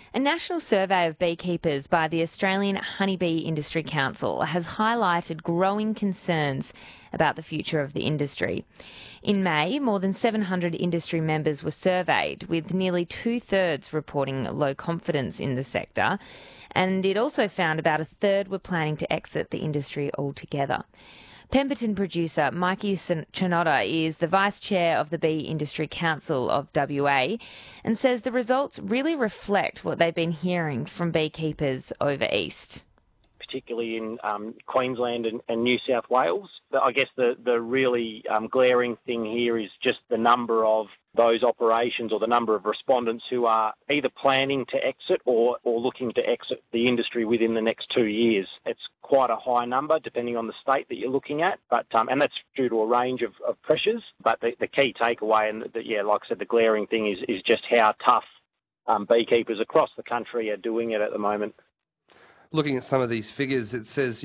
A national survey of beekeepers by the Australian Honeybee Industry Council has highlighted growing concerns about the future of the industry. In May, more than 700 industry members were surveyed, with nearly two-thirds reporting low confidence in the sector, and it also found about a third were planning to exit the industry altogether. Pemberton producer Mikey Chinotta is the Vice Chair of the Bee Industry Council of WA and says the results really reflect what they've been hearing from beekeepers over east. Particularly in Queensland and New South Wales. I guess the really glaring thing here is just the number of those operations or the number of respondents who are either planning to exit or looking to exit the industry within the next 2 years. It's quite a high number depending on the state that you're looking at, but and that's due to a range of pressures. But the key takeaway, and like I said, the glaring thing is just how tough beekeepers across the country are doing it at the moment. Looking at some of these figures, it says,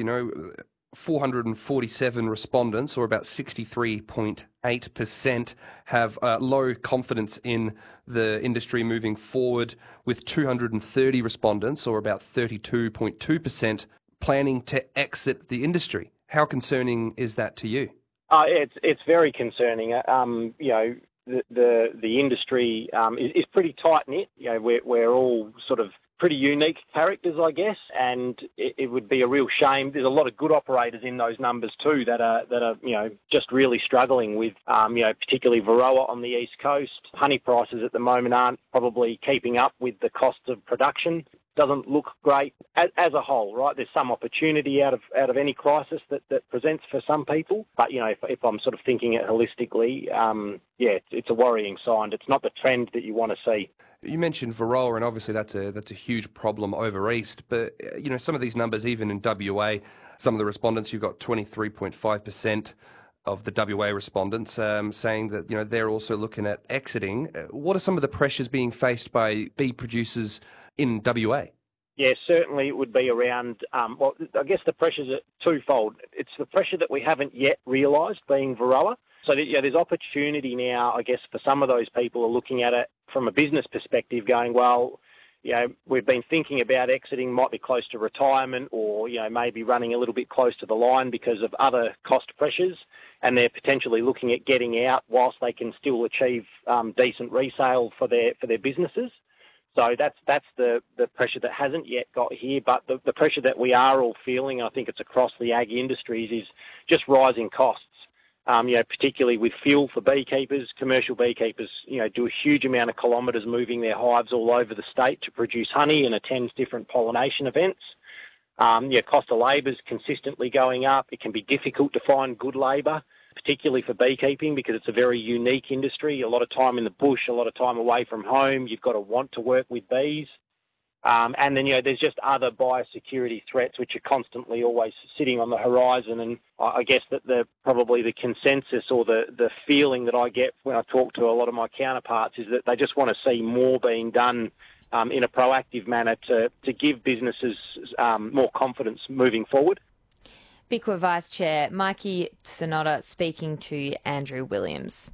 447 respondents, or about 63.8%, have low confidence in the industry moving forward, with 230 respondents, or about 32.2%, planning to exit the industry. How concerning is that to you? It's very concerning. The industry is pretty tight-knit. We're all sort of pretty unique characters, I guess, and it would be a real shame. There's a lot of good operators in those numbers too that are just really struggling with, particularly Varroa on the East Coast. Honey prices at the moment aren't probably keeping up with the costs of production. Doesn't look great as a whole, right? There's some opportunity out of any crisis that presents for some people. But, if I'm sort of thinking it holistically, it's a worrying sign. It's not the trend that you want to see. You mentioned Varroa, and obviously that's a huge problem over east. But, some of these numbers, even in WA, some of the respondents, you've got 23.5% of the WA respondents saying that, they're also looking at exiting. What are some of the pressures being faced by bee producers in WA? Yeah, certainly it would be around, I guess the pressures are twofold. It's the pressure that we haven't yet realised, being Varroa. So there's opportunity now, I guess, for some of those people who are looking at it from a business perspective, going, well, we've been thinking about exiting, might be close to retirement, or, maybe running a little bit close to the line because of other cost pressures, and they're potentially looking at getting out whilst they can still achieve decent resale for their businesses. So that's the pressure that hasn't yet got here, but the pressure that we are all feeling, I think it's across the ag industries, is just rising costs. Particularly with fuel for beekeepers. Commercial beekeepers, do a huge amount of kilometres moving their hives all over the state to produce honey and attend different pollination events. Cost of labour is consistently going up. It can be difficult to find good labour, particularly for beekeeping, because it's a very unique industry. A lot of time in the bush, a lot of time away from home. You've got to want to work with bees. And then, there's just other biosecurity threats which are constantly always sitting on the horizon. And I guess that probably the consensus or the feeling that I get when I talk to a lot of my counterparts is that they just want to see more being done in a proactive manner to give businesses more confidence moving forward. BIQA Vice Chair Mikey Chinotta speaking to Andrew Williams.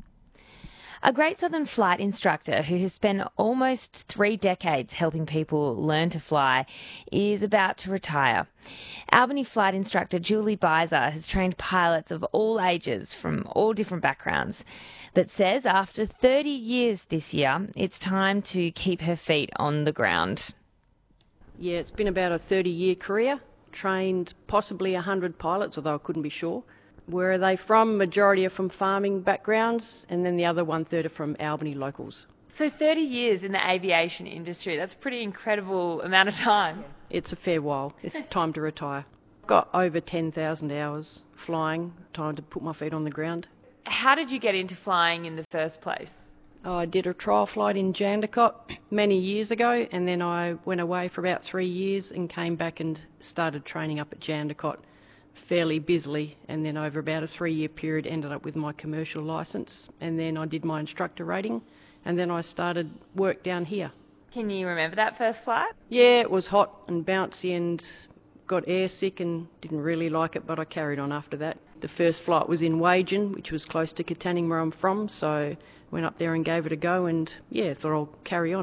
A Great Southern flight instructor who has spent almost 3 decades helping people learn to fly is about to retire. Albany flight instructor Julie Beiser has trained pilots of all ages from all different backgrounds, but says after 30 years this year, it's time to keep her feet on the ground. Yeah, it's been about a 30-year career. Trained possibly 100 pilots, although I couldn't be sure. Where are they from? Majority are from farming backgrounds, and then the other 1/3 are from Albany locals. So 30 years in the aviation industry, that's a pretty incredible amount of time. It's a fair while. It's time to retire. Got over 10,000 hours flying, time to put my feet on the ground. How did you get into flying in the first place? I did a trial flight in Jandakot many years ago, and then I went away for about 3 years and came back and started training up at Jandakot fairly busily, and then over about a 3-year period ended up with my commercial licence, and then I did my instructor rating, and then I started work down here. Can you remember that first flight? Yeah, it was hot and bouncy and got air sick and didn't really like it, but I carried on after that. The first flight was in Wagen, which was close to Katanning where I'm from, so went up there and gave it a go, and thought I'll carry on.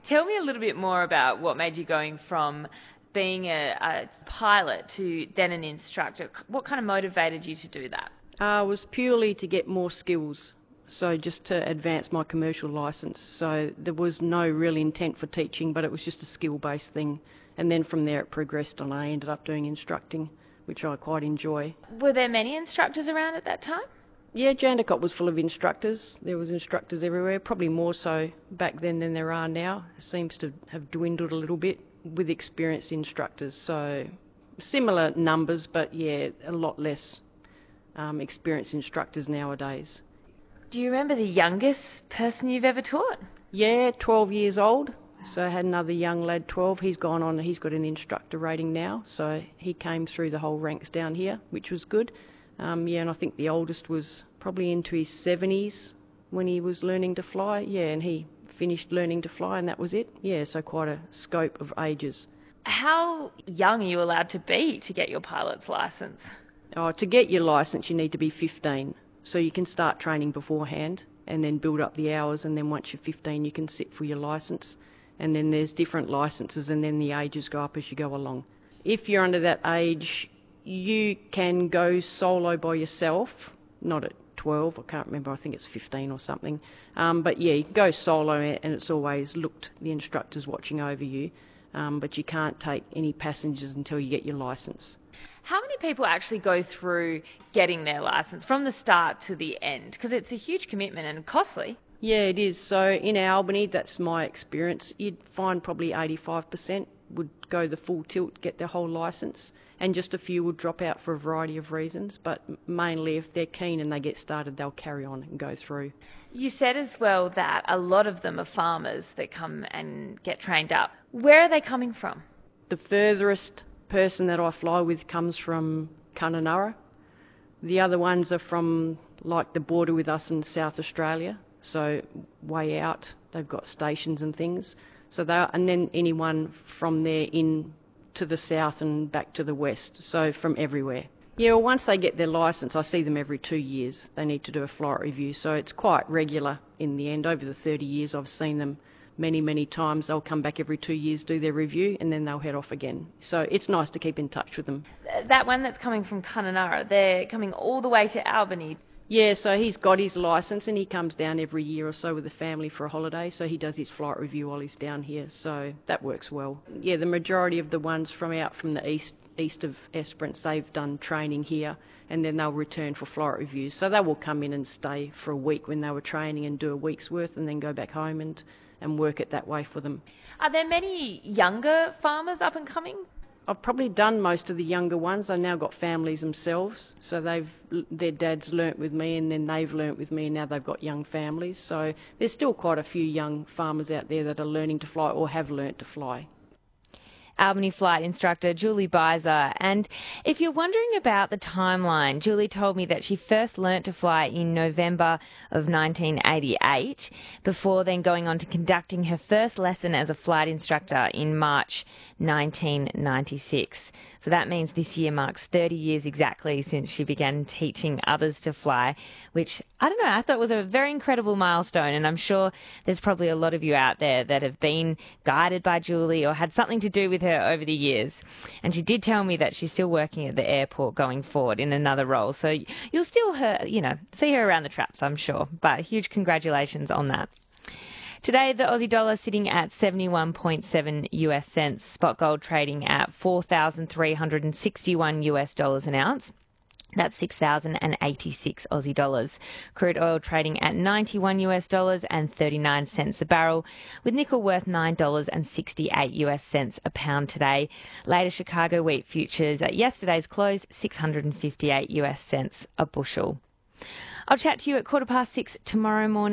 Tell me a little bit more about what made you going from being a pilot to then an instructor. What kind of motivated you to do that? It was purely to get more skills, so just to advance my commercial licence. So there was no real intent for teaching, but it was just a skill-based thing. And then from there it progressed and I ended up doing instructing, which I quite enjoy. Were there many instructors around at that time? Yeah, Jandakot was full of instructors. There was instructors everywhere, probably more so back then than there are now. It seems to have dwindled a little bit with experienced instructors. So similar numbers, but yeah, a lot less experienced instructors nowadays. Do you remember the youngest person you've ever taught? Yeah, 12 years old. So I had another young lad, 12. He's gone on, he's got an instructor rating now. So he came through the whole ranks down here, which was good. And I think the oldest was probably into his 70s when he was learning to fly. Yeah, and he finished learning to fly and that was it. Yeah, so quite a scope of ages. How young are you allowed to be to get your pilot's licence? To get your licence, you need to be 15. So you can start training beforehand and then build up the hours, and then once you're 15, you can sit for your licence. And then there's different licences, and then the ages go up as you go along. If you're under that age, you can go solo by yourself, not at 12, I can't remember, I think it's 15 or something. But yeah, you can go solo and it's always the instructor's watching over you, but you can't take any passengers until you get your licence. How many people actually go through getting their licence from the start to the end? Because it's a huge commitment and costly. Yeah, it is. So in Albany, that's my experience, you'd find probably 85% would go the full tilt, get their whole licence, and just a few would drop out for a variety of reasons, but mainly if they're keen and they get started, they'll carry on and go through. You said as well that a lot of them are farmers that come and get trained up. Where are they coming from? The furthest person that I fly with comes from Kununurra. The other ones are from like the border with us in South Australia, so way out. They've got stations and things. And then anyone from there in to the south and back to the west, so from everywhere. Yeah, well, once they get their licence, I see them every 2 years. They need to do a flight review, so it's quite regular in the end. Over the 30 years, I've seen them many, many times. They'll come back every 2 years, do their review, and then they'll head off again. So it's nice to keep in touch with them. That one that's coming from Kununurra, they're coming all the way to Albany. Yeah, so he's got his licence and he comes down every year or so with the family for a holiday, so he does his flight review while he's down here, so that works well. Yeah, the majority of the ones from out from the east of Esperance, they've done training here and then they'll return for flight reviews. So they will come in and stay for a week when they were training and do a week's worth and then go back home and work it that way for them. Are there many younger farmers up and coming? I've probably done most of the younger ones. They've now got families themselves, so their dads learnt with me and then they've learnt with me and now they've got young families. So there's still quite a few young farmers out there that are learning to fly or have learnt to fly. Albany flight instructor Julie Beiser. And if you're wondering about the timeline, Julie told me that she first learnt to fly in November of 1988 before then going on to conducting her first lesson as a flight instructor in March 1996. So that means this year marks 30 years exactly since she began teaching others to fly, which, I don't know, I thought was a very incredible milestone, and I'm sure there's probably a lot of you out there that have been guided by Julie or had something to do with her over the years. And she did tell me that she's still working at the airport going forward in another role, so you'll still see her around the traps, I'm sure. But huge congratulations on that. Today, the Aussie dollar sitting at 71.7 US cents, spot gold trading at 4,361 US dollars an ounce. That's 6,086 Aussie dollars. Crude oil trading at 91 US dollars and 39 cents a barrel, with nickel worth $9.68 US cents a pound today. Latest Chicago wheat futures at yesterday's close, 658 US cents a bushel. I'll chat to you at 6:15 tomorrow morning.